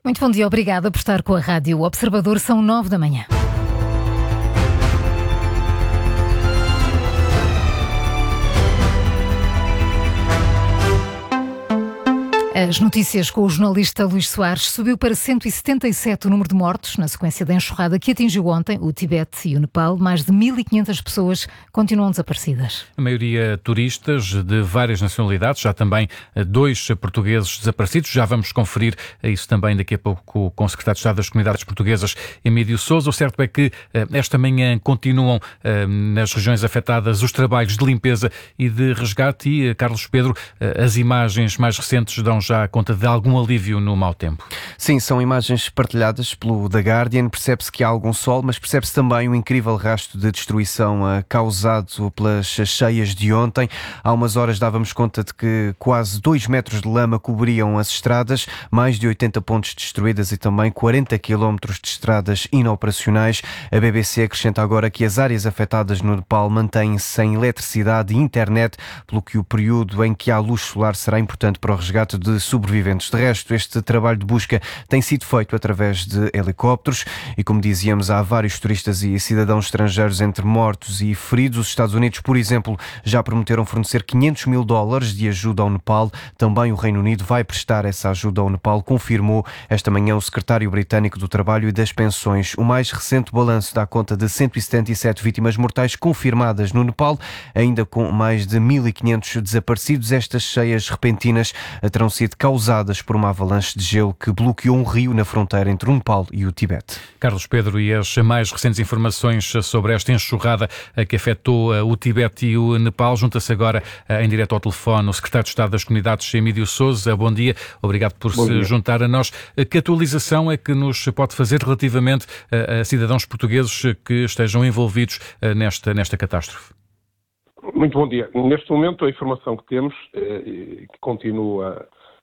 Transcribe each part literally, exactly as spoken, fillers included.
Muito bom dia, obrigada por estar com a Rádio Observador. São nove da manhã. As notícias com o jornalista Luís Soares. Subiu para cento e setenta e sete o número de mortos na sequência da enxurrada que atingiu ontem o Tibete e o Nepal. Mais de mil e quinhentas pessoas continuam desaparecidas. A maioria turistas de várias nacionalidades, já também dois portugueses desaparecidos. Já vamos conferir isso também daqui a pouco com o secretário de Estado das Comunidades Portuguesas, Emílio Sousa. O certo é que esta manhã continuam nas regiões afetadas os trabalhos de limpeza e de resgate e, Carlos Pedro, as imagens mais recentes dão já conta de algum alívio no mau tempo. Sim, são imagens partilhadas pelo The Guardian. Percebe-se que há algum sol, mas percebe-se também o incrível rastro de destruição uh, causado pelas cheias de ontem. Há umas horas dávamos conta de que quase dois metros de lama cobriam as estradas, mais de oitenta pontes destruídas e também quarenta quilómetros de estradas inoperacionais. A B B C acrescenta agora que as áreas afetadas no Nepal mantêm-se sem eletricidade e internet, pelo que o período em que há luz solar será importante para o resgate de sobreviventes. De resto, este trabalho de busca tem sido feito através de helicópteros e, como dizíamos, há vários turistas e cidadãos estrangeiros entre mortos e feridos. Os Estados Unidos, por exemplo, já prometeram fornecer quinhentos mil dólares de ajuda ao Nepal. Também o Reino Unido vai prestar essa ajuda ao Nepal, confirmou esta manhã o secretário britânico do Trabalho e das Pensões. O mais recente balanço dá conta de cento e setenta e sete vítimas mortais confirmadas no Nepal, ainda com mais de mil e quinhentos desaparecidos. Estas cheias repentinas terão sido causadas por uma avalanche de gelo que bloqueou um rio na fronteira entre o Nepal e o Tibete. Carlos Pedro, e as mais recentes informações sobre esta enxurrada que afetou o Tibete e o Nepal. Junta-se agora em direto ao telefone o secretário de Estado das Comunidades, Emílio Sousa. Bom dia, obrigado por Bom se dia. juntar a nós. Que atualização é que nos pode fazer relativamente a cidadãos portugueses que estejam envolvidos nesta, nesta catástrofe? Muito bom dia. Neste momento, a informação que temos, que continua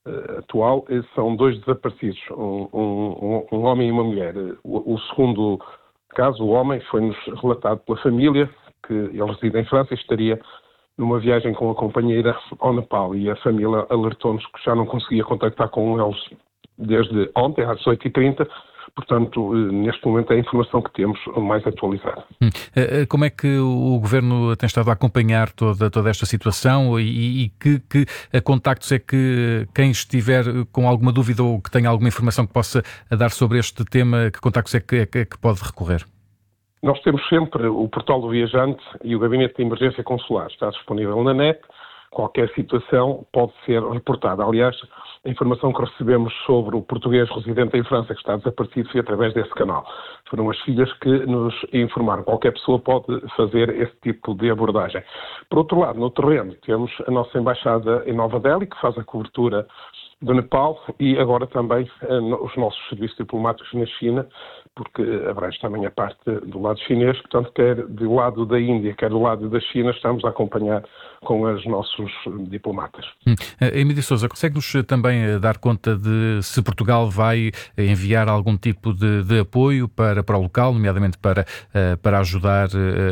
atual, são dois desaparecidos, um, um, um homem e uma mulher. O, o segundo caso, o homem, foi-nos relatado pela família, que ele reside em França e estaria numa viagem com a companheira ao Nepal, e a família alertou-nos que já não conseguia contactar com eles desde ontem, às oito e trinta. Portanto, neste momento é a informação que temos mais atualizada. Hum. Como é que o Governo tem estado a acompanhar toda, toda esta situação e, e que, que contactos é que quem estiver com alguma dúvida ou que tenha alguma informação que possa dar sobre este tema, que contactos é que, é que pode recorrer? Nós temos sempre o portal do viajante e o gabinete de emergência consular. Está disponível na net. Qualquer situação pode ser reportada. Aliás, a informação que recebemos sobre o português residente em França que está desaparecido foi através desse canal. Foram as filhas que nos informaram. Qualquer pessoa pode fazer esse tipo de abordagem. Por outro lado, no terreno, temos a nossa embaixada em Nova Delhi, que faz a cobertura do Nepal, e agora também os nossos serviços diplomáticos na China, porque abrange também a parte do lado chinês, portanto, quer do lado da Índia, quer do lado da China, estamos a acompanhar com os nossos diplomatas. Hum. Emílio Sousa, consegue-nos também dar conta de se Portugal vai enviar algum tipo de, de apoio para, para o local, nomeadamente para, para ajudar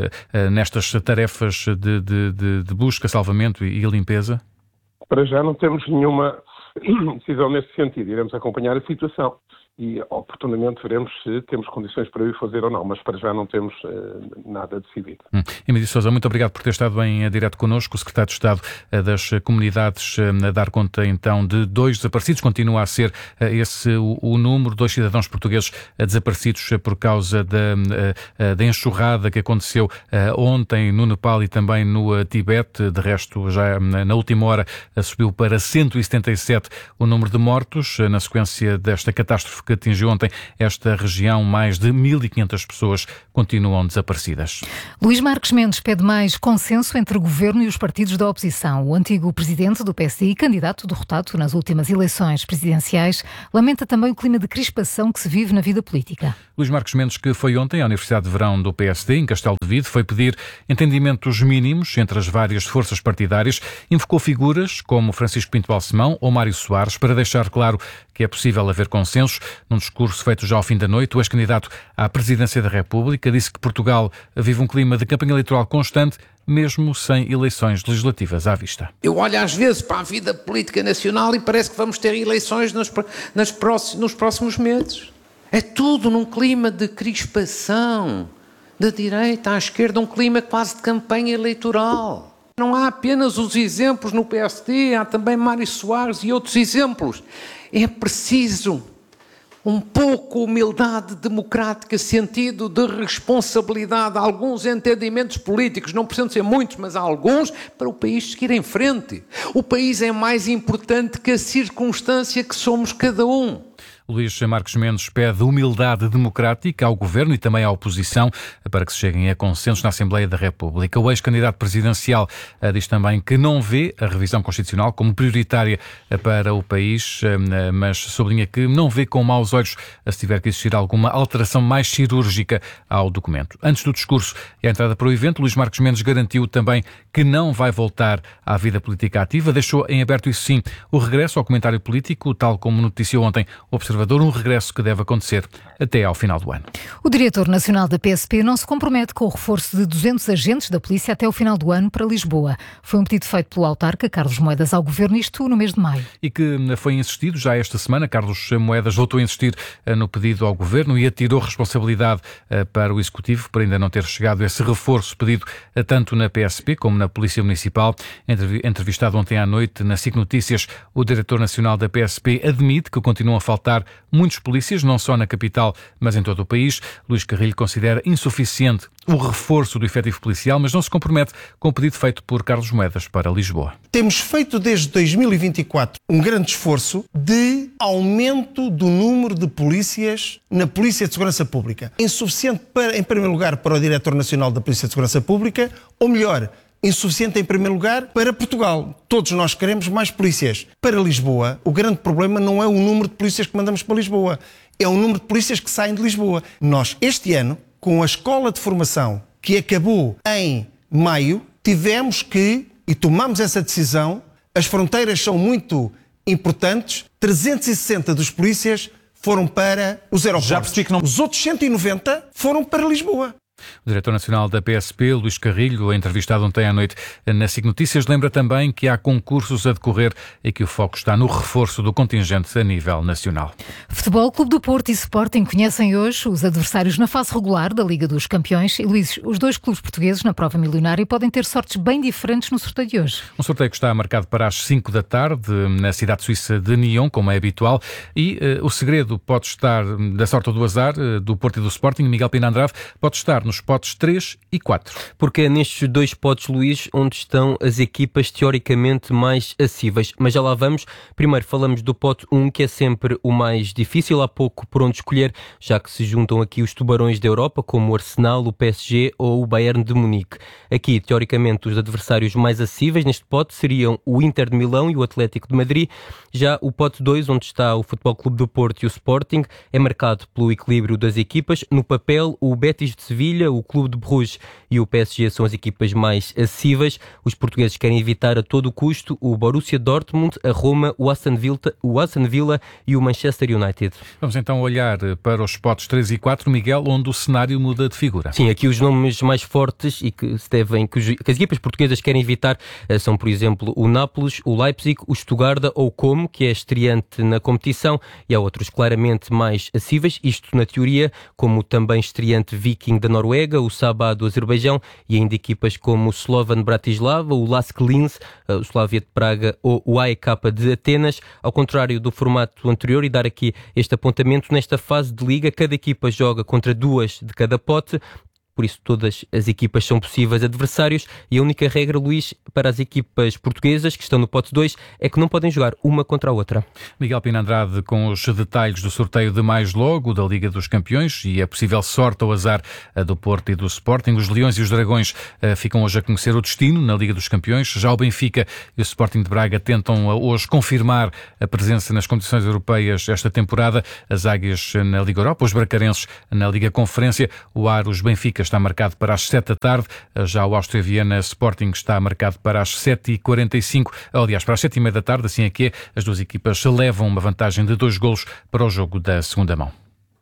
nestas tarefas de, de, de busca, salvamento e limpeza? Para já não temos nenhuma decisão nesse sentido. Iremos acompanhar a situação e, oportunamente, veremos se temos condições para ir fazer ou não, mas para já não temos uh, nada decidido. Hum. Emílio Sousa, muito obrigado por ter estado em direto connosco. O secretário de Estado das Comunidades a dar conta, então, de dois desaparecidos. Continua a ser uh, esse o, o número, dois cidadãos portugueses uh, desaparecidos uh, por causa da, uh, da enxurrada que aconteceu uh, ontem no Nepal e também no uh, Tibete. De resto, já uh, na última hora uh, subiu para cento e setenta e sete o número de mortos. Uh, na sequência desta catástrofe que atingiu ontem esta região, mais de mil e quinhentas pessoas continuam desaparecidas. Luís Marques Mendes pede mais consenso entre o Governo e os partidos da oposição. O antigo presidente do P S D I, candidato derrotado nas últimas eleições presidenciais, lamenta também o clima de crispação que se vive na vida política. Luís Marques Mendes, que foi ontem à Universidade de Verão do P S D, em Castelo de Vide, foi pedir entendimentos mínimos entre as várias forças partidárias, invocou figuras como Francisco Pinto Balsemão ou Mário Soares para deixar claro que é possível haver consensos. Num discurso feito já ao fim da noite, o ex-candidato à presidência da República disse que Portugal vive um clima de campanha eleitoral constante, mesmo sem eleições legislativas à vista. Eu olho às vezes para a vida política nacional e parece que vamos ter eleições nos, nas próximos, nos próximos meses. É tudo num clima de crispação, da direita à esquerda, um clima quase de campanha eleitoral. Não há apenas os exemplos no P S D, há também Mário Soares e outros exemplos. É preciso um pouco humildade democrática, sentido de responsabilidade, alguns entendimentos políticos, não precisam ser muitos, mas há alguns, para o país seguir em frente. O país é mais importante que a circunstância que somos cada um. Luís Marques Mendes pede humildade democrática ao Governo e também à oposição para que se cheguem a consensos na Assembleia da República. O ex-candidato presidencial diz também que não vê a revisão constitucional como prioritária para o país, mas sublinha que não vê com maus olhos se tiver que existir alguma alteração mais cirúrgica ao documento. Antes do discurso e a entrada para o evento, Luís Marques Mendes garantiu também que não vai voltar à vida política ativa. Deixou em aberto, isso sim, o regresso ao comentário político, tal como noticiou ontem o Observador, um regresso que deve acontecer até ao final do ano. O diretor nacional da P S P não se compromete com o reforço de duzentos agentes da polícia até ao final do ano para Lisboa. Foi um pedido feito pelo autarca Carlos Moedas ao Governo, isto no mês de maio. E que foi insistido já esta semana. Carlos Moedas voltou a insistir no pedido ao Governo e atirou responsabilidade para o Executivo por ainda não ter chegado esse reforço pedido tanto na P S P como na Polícia Municipal. Entrevistado ontem à noite na S I C Notícias, o diretor nacional da P S P admite que continuam a faltar muitos polícias, não só na capital, mas em todo o país. Luís Carrilho considera insuficiente o reforço do efetivo policial, mas não se compromete com o pedido feito por Carlos Moedas para Lisboa. Temos feito desde dois mil e vinte e quatro um grande esforço de aumento do número de polícias na Polícia de Segurança Pública. Insuficiente, para, em primeiro lugar, para o Diretor Nacional da Polícia de Segurança Pública, ou melhor, insuficiente em primeiro lugar para Portugal. Todos nós queremos mais polícias. Para Lisboa, o grande problema não é o número de polícias que mandamos para Lisboa, é o número de polícias que saem de Lisboa. Nós, este ano, com a escola de formação que acabou em maio, tivemos que, e tomamos essa decisão, as fronteiras são muito importantes, trezentos e sessenta dos polícias foram para os aeroportos. Já percebi que não... Os outros cento e noventa foram para Lisboa. O diretor nacional da P S P, Luís Carrilho, entrevistado ontem à noite na S I C Notícias, lembra também que há concursos a decorrer e que o foco está no reforço do contingente a nível nacional. Futebol Clube do Porto e Sporting conhecem hoje os adversários na fase regular da Liga dos Campeões. E, Luís, os dois clubes portugueses na prova milionária podem ter sortes bem diferentes no sorteio de hoje. Um sorteio que está marcado para as cinco da tarde na cidade suíça de Nyon, como é habitual, e uh, o segredo pode estar da sorte ou do azar uh, do Porto e do Sporting. Miguel Pina Andrade pode estar nos potes três e quatro. Porque é nestes dois potes, Luís, onde estão as equipas teoricamente mais acessíveis. Mas já lá vamos. Primeiro falamos do pote um, que é sempre o mais difícil. Há pouco por onde escolher, já que se juntam aqui os tubarões da Europa, como o Arsenal, o P S G ou o Bayern de Munique. Aqui, teoricamente, os adversários mais acessíveis neste pote seriam o Inter de Milão e o Atlético de Madrid. Já o pote dois, onde está o Futebol Clube do Porto e o Sporting, é marcado pelo equilíbrio das equipas. No papel, o Betis de Sevilha, o Clube de Bruges e o P S G são as equipas mais acessíveis. Os portugueses querem evitar a todo custo o Borussia Dortmund, a Roma, o Aston Villa, o Aston Villa e o Manchester United. Vamos então olhar para os potes três e quatro, Miguel, onde o cenário muda de figura. Sim, aqui os nomes mais fortes e que se devem, que, os, que as equipas portuguesas querem evitar são, por exemplo, o Nápoles, o Leipzig, o Stuttgart ou o Como, que é estreante na competição, e há outros claramente mais acessíveis, isto na teoria, como o também estreante Viking da Noruega, o Sabah do Azerbaijão e ainda equipas como o Slovan Bratislava, o Lask Linz, o Slavia de Praga ou o A E K de Atenas. Ao contrário do formato anterior, e dar aqui este apontamento, nesta fase de liga cada equipa joga contra duas de cada pote. Por isso todas as equipas são possíveis adversários e a única regra, Luís, para as equipas portuguesas que estão no pote dois é que não podem jogar uma contra a outra. Miguel Pina Andrade com os detalhes do sorteio de mais logo da Liga dos Campeões e a possível sorte ou azar do Porto e do Sporting. Os Leões e os Dragões uh, ficam hoje a conhecer o destino na Liga dos Campeões. Já o Benfica e o Sporting de Braga tentam uh, hoje confirmar a presença nas competições europeias esta temporada. As Águias na Liga Europa, os Bracarenses na Liga Conferência. O Aros Benfica está marcado para as sete da tarde. Já o Áustria Viena Sporting está marcado para as sete e quarenta e cinco. Aliás, para as sete e meia da tarde, assim é que é. As duas equipas levam uma vantagem de dois golos para o jogo da segunda mão.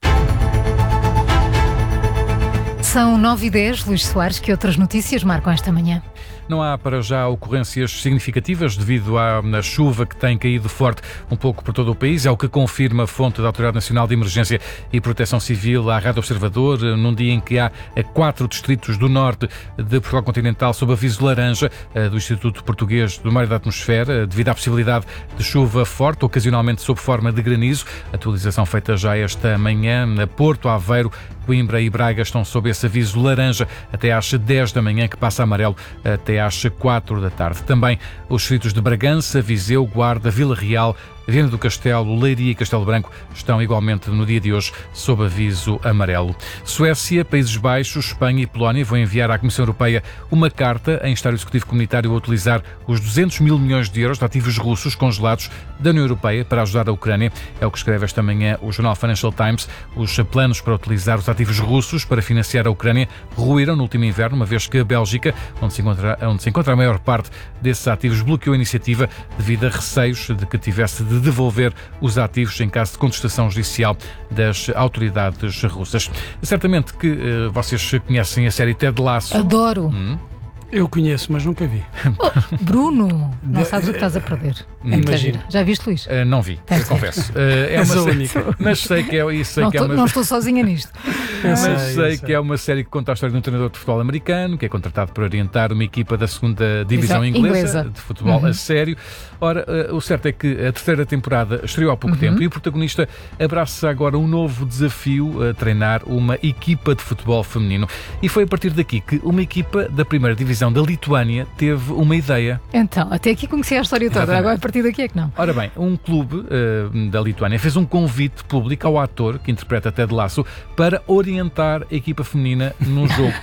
São nove e dez, Luís Soares, que outras notícias marcam esta manhã? Não há para já ocorrências significativas devido à chuva que tem caído forte um pouco por todo o país. É o que confirma a fonte da Autoridade Nacional de Emergência e Proteção Civil à Rádio Observador, num dia em que há quatro distritos do norte de Portugal continental sob aviso laranja do Instituto Português do Mar e da Atmosfera, devido à possibilidade de chuva forte, ocasionalmente sob forma de granizo. Atualização feita já esta manhã. Porto, Aveiro, Coimbra e Braga estão sob esse aviso laranja até às dez da manhã, que passa a amarelo até às quatro da tarde. Também os distritos de Bragança, Viseu, Guarda, Vila Real, Viana do Castelo, Leiria e Castelo Branco estão igualmente no dia de hoje sob aviso amarelo. Suécia, Países Baixos, Espanha e Polónia vão enviar à Comissão Europeia uma carta a instar o Executivo Comunitário a utilizar os duzentos mil milhões de euros de ativos russos congelados da União Europeia para ajudar a Ucrânia. É o que escreve esta manhã o jornal Financial Times. Os planos para utilizar os ativos russos para financiar a Ucrânia ruíram no último inverno, uma vez que a Bélgica, onde se encontra, onde se encontra a maior parte desses ativos, bloqueou a iniciativa devido a receios de que tivesse de devolver os ativos em caso de contestação judicial das autoridades russas. Certamente que uh, vocês conhecem a série Ted Lasso. Adoro! Hum? Eu conheço, mas nunca vi. Oh, Bruno, não sabes o que estás a perder. Imagina. Já viste, Luís? Uh, não vi, Tens confesso. Uh, é uma série, mas sei que é, sei não, que é tô, uma... não estou sozinha nisto. Mas sei, sei, sei que é uma série que conta a história de um treinador de futebol americano que é contratado para orientar uma equipa da segunda divisão inglesa, inglesa de futebol uhum. a sério. Ora, uh, o certo é que a terceira temporada estreou há pouco uhum. tempo e o protagonista abraça agora um novo desafio a treinar uma equipa de futebol feminino. E foi a partir daqui que uma equipa da primeira divisão da Lituânia teve uma ideia. Então, até aqui conhecia a história toda, Exatamente. Agora a partir daqui é que não. Ora bem, um clube uh, da Lituânia fez um convite público ao ator que interpreta Ted Lasso para orientar a equipa feminina num jogo.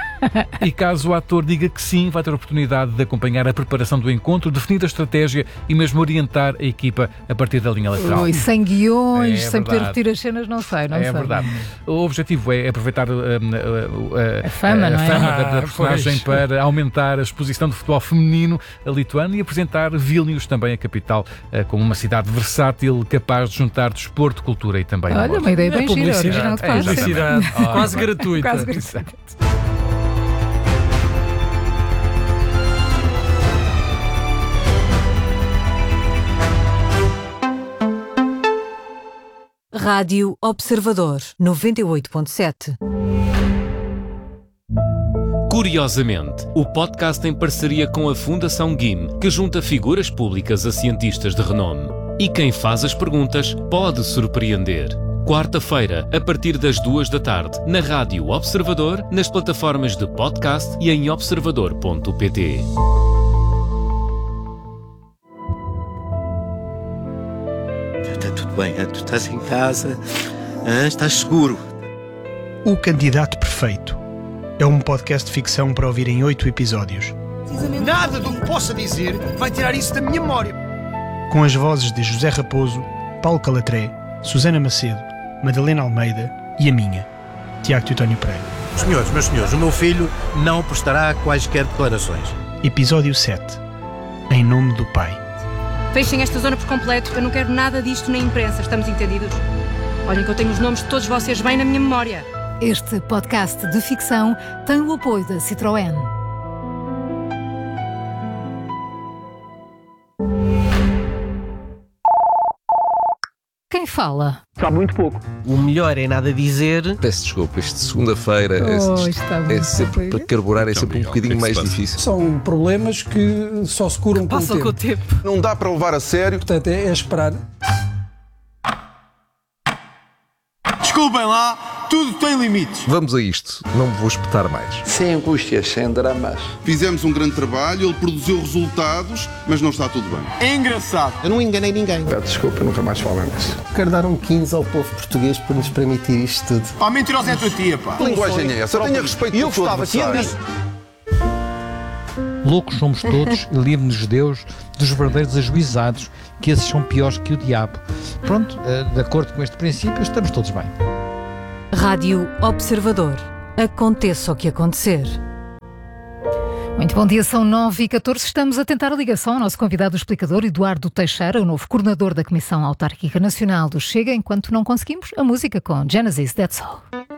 E caso o ator diga que sim, vai ter a oportunidade de acompanhar a preparação do encontro, definir a estratégia e mesmo orientar a equipa a partir da linha lateral. Ui, sem guiões, é sem verdade. poder repetir as cenas, não sei, não é sei. É verdade. O objetivo é aproveitar uh, uh, uh, a fama, a, não é? fama ah, da, da personagem pois. para aumentar a exposição do futebol feminino lituano e apresentar Vilnius, também a capital, uh, como uma cidade versátil, capaz de juntar desporto, cultura e também Olha, amor. uma ideia É bem gira, publicidade, original de é, quase. publicidade, Oh, quase gratuita. Quase gratuita. Rádio Observador, noventa e oito ponto sete. Curiosamente, o podcast em parceria com a Fundação G I M, que junta figuras públicas a cientistas de renome. E quem faz as perguntas pode surpreender. Quarta-feira, a partir das duas da tarde, na Rádio Observador, nas plataformas de podcast e em observador ponto pt. Está tudo bem, tu estás em casa, estás seguro. O Candidato Perfeito é um podcast de ficção para ouvir em oito episódios. Nada do que possa dizer vai tirar isso da minha memória. Com as vozes de José Raposo, Paulo Calatré, Susana Macedo, Madalena Almeida e a minha, Tiago Teutónio Pereira. Senhores, meus senhores, o meu filho não prestará quaisquer declarações. Episódio sete. Em nome do Pai. Fechem esta zona por completo. Eu não quero nada disto na imprensa. Estamos entendidos? Olhem que eu tenho os nomes de todos vocês bem na minha memória. Este podcast de ficção tem o apoio da Citroën. Quem fala? Sabe muito pouco. O melhor é nada dizer. Peço desculpa, isto de segunda-feira oh, é, é sempre para carburar, é sempre um bocadinho mais difícil. São problemas que só se curam com o tempo. com o tempo. Não dá para levar a sério. Portanto, é, é esperar. Desculpem lá, tudo tem limites. Vamos a isto, não me vou espetar mais. Sem angústias, sem dramas. Fizemos um grande trabalho, ele produziu resultados, mas não está tudo bem. É engraçado. Eu não enganei ninguém. Peço desculpa, nunca mais falamos. Quero dar um quinze ao povo português por nos permitir isto tudo. Ah, mentirosa é a tua tia, pá. Que linguagem é essa? Tenha respeito eu pelo gostava, tinha adversário. Loucos somos todos e livre-nos Deus dos verdadeiros ajuizados, que esses são piores que o diabo. Pronto, de acordo com este princípio, estamos todos bem. Rádio Observador. aconteça o que acontecer. Muito bom dia, são nove e catorze. Estamos a tentar a ligação ao nosso convidado explicador, Eduardo Teixeira, o novo coordenador da Comissão Autárquica Nacional do Chega, enquanto não conseguimos a música com Genesis, That's All.